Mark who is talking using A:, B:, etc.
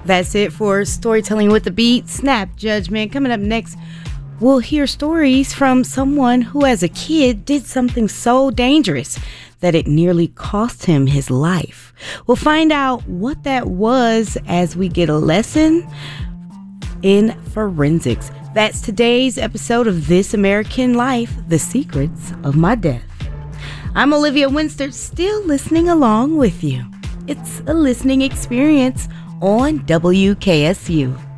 A: That's it for Storytelling with the Beat. Snap Judgment. Coming up next, we'll hear stories from someone who as a kid did something so dangerous that it nearly cost him his life. We'll find out what that was as we get a lesson in forensics. That's today's episode of This American Life, The Secrets of My Death. I'm Olivia Winster, still listening along with you. It's a listening experience on WKSU.